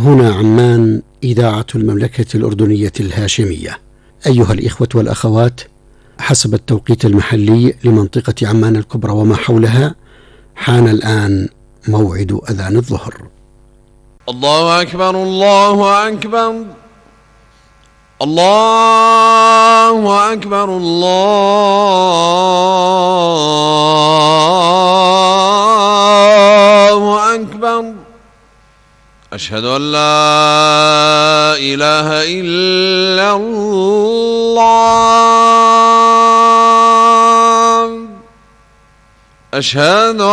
هنا عمان، إذاعة المملكة الأردنية الهاشمية. أيها الإخوة والأخوات، حسب التوقيت المحلي لمنطقة عمان الكبرى وما حولها، حان الآن موعد أذان الظهر. الله أكبر الله أكبر الله أكبر الله أكبر. أشهد أن لا إله إلا الله. أشهد